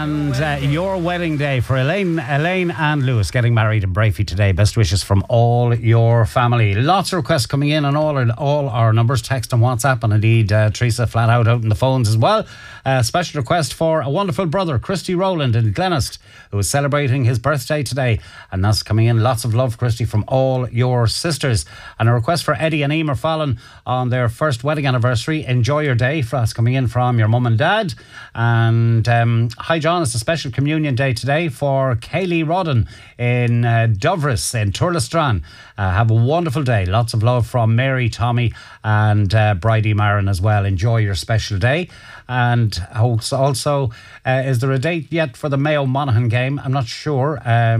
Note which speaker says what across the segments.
Speaker 1: and your wedding day for Elaine and Lewis getting married in Brafey today. Best wishes from all your family. Lots of requests coming in on all our numbers, text and WhatsApp, and indeed Teresa flat out in the phones as well. Special request for a wonderful brother, Christy Rowland in Glenest, who is celebrating his birthday today, and that's coming in. Lots of love, Christy, from all your sisters. And a request for Eddie and Emer Fallon on their first wedding anniversary. Enjoy your day. That's coming in from your mum and dad. And hi John, it's a special communion day today for Kaylee Rodden in Dovris in Turlestran. Have a wonderful day. Lots of love from Mary, Tommy and Bridie Marin as well. Enjoy your special day. And also is there a date yet for the Mayo Monaghan game? I'm not sure.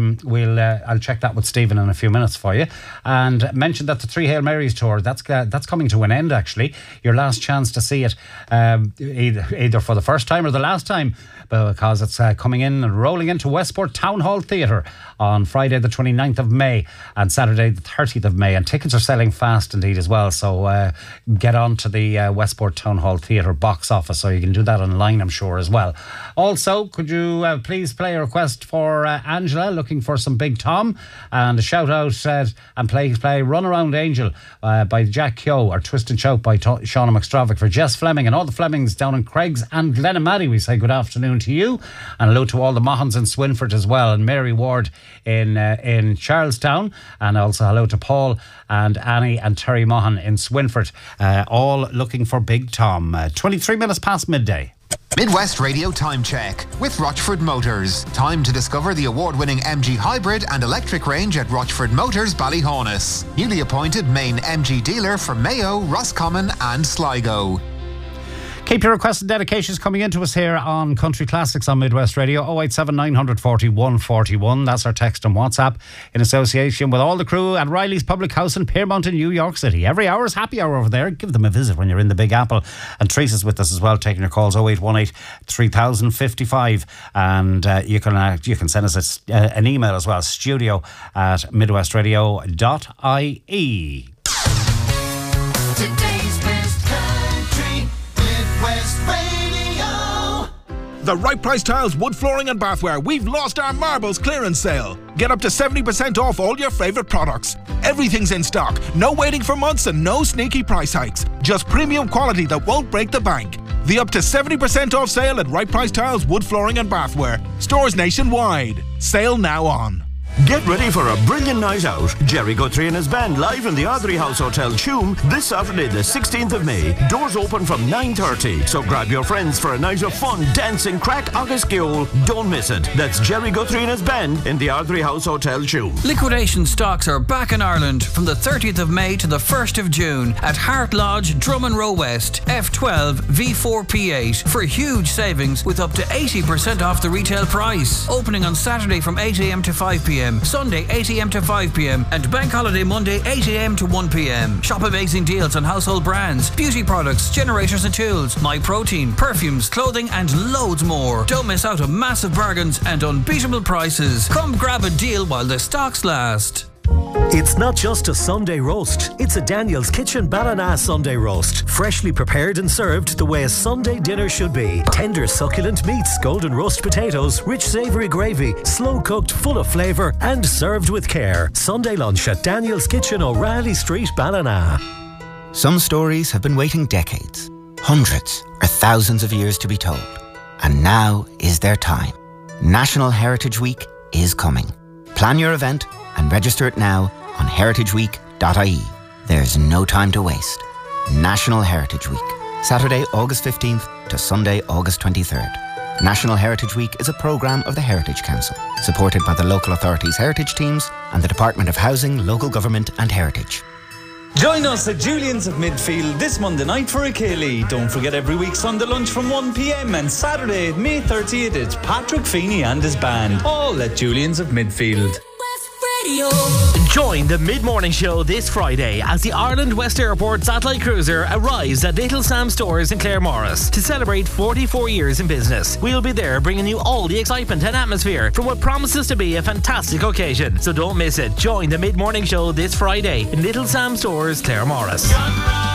Speaker 1: I'll check that with Stephen in a few minutes for you. And mention that the Three Hail Marys tour, that's coming to an end actually. Your last chance to see it either for the first time or the last time, because it's coming in and rolling into Westport Town Hall Theatre on Friday the 29th of May and Saturday the 30th of May, and tickets are selling fast indeed as well, so get on to the Westport Town Hall Theatre box office, so you can do that online I'm sure as well. Also, could you please play a request for Angela looking for some Big Tom, and a shout out and play Run Around Angel by Jack Keogh, or Twist and Shout by Shauna McStravick for Jess Fleming and all the Flemings down in Craigs and Glenamaddy. We say good afternoon to you, and hello to all the Mahons in Swinford as well, and Mary Ward in Charlestown, and also hello to Paul and Annie and Terry Mahan in Swinford, all looking for Big Tom. 23 minutes past midday.
Speaker 2: Midwest Radio Time Check with Rochford Motors. Time to discover the award-winning MG hybrid and electric range at Rochford Motors, Ballyhaunis. Newly appointed main MG dealer for Mayo, Roscommon and Sligo.
Speaker 1: Keep your requests and dedications coming into us here on Country Classics on Midwest Radio. 087 940 141. That's our text and WhatsApp, in association with all the crew at Riley's Public House in Piermont in New York City. Every hour is happy hour over there. Give them a visit when you're in the Big Apple. And Teresa's with us as well, taking your calls 0818 3055. And you can send us an email as well, studio@midwestradio.ie.
Speaker 3: Today's best country, Midwest Radio.
Speaker 4: The Right Price Tiles wood flooring and bathware. We've lost our marbles clearance sale. Get up to 70% off all your favourite products. Everything's in stock. No waiting for months and no sneaky price hikes. Just premium quality that won't break the bank. The up to 70% off sale at Right Price Tiles wood flooring and bathware. Stores nationwide. Sale now on.
Speaker 5: Get ready for a brilliant night out. Jerry Guthrie and his band live in the Ardrey House Hotel, Tuam, this Saturday the 16th of May. Doors open from 9:30, so grab your friends for a night of fun, dancing, crack, agus giol. Don't miss it. That's Jerry Guthrie and his band in the Ardrey House Hotel, Tuam.
Speaker 6: Liquidation stocks are back in Ireland from the 30th of May to the 1st of June at Hart Lodge, Drummond Row West, F12 V4P8 for huge savings with up to 80% off the retail price. Opening on Saturday from 8 a.m. to 5 p.m. Sunday 8 a.m. to 5 p.m. and Bank Holiday Monday 8 a.m. to 1 p.m. Shop amazing deals on household brands, beauty products, generators and tools, My Protein, perfumes, clothing and loads more. Don't miss out on massive bargains and unbeatable prices. Come grab a deal while the stocks last.
Speaker 7: It's not just a Sunday roast, it's a Daniel's Kitchen Ballina Sunday roast. Freshly prepared and served the way a Sunday dinner should be. Tender succulent meats, golden roast potatoes, rich savoury gravy, slow cooked, full of flavour and served with care. Sunday lunch at Daniel's Kitchen, O'Reilly Street, Ballina.
Speaker 8: Some stories have been waiting decades, hundreds or thousands of years to be told. And now is their time. National Heritage Week is coming. Plan your event and register it now on heritageweek.ie. There's no time to waste. National Heritage Week, Saturday, August 15th to Sunday, August 23rd. National Heritage Week is a programme of the Heritage Council, supported by the local authorities' heritage teams and the Department of Housing, Local Government and Heritage.
Speaker 9: Join us at Julian's of Midfield this Monday night for a Ceilidh. Don't forget every week Sunday lunch from 1 p.m. and Saturday, May 30th, it's Patrick Feeney and his band. All at Julian's of Midfield.
Speaker 10: Join the mid-morning show this Friday as the Ireland West Airport satellite cruiser arrives at Little Sam Stores in Claremorris to celebrate 44 years in business. We'll be there bringing you all the excitement and atmosphere for what promises to be a fantastic occasion. So don't miss it. Join the mid-morning show this Friday in Little Sam Stores, Claremorris.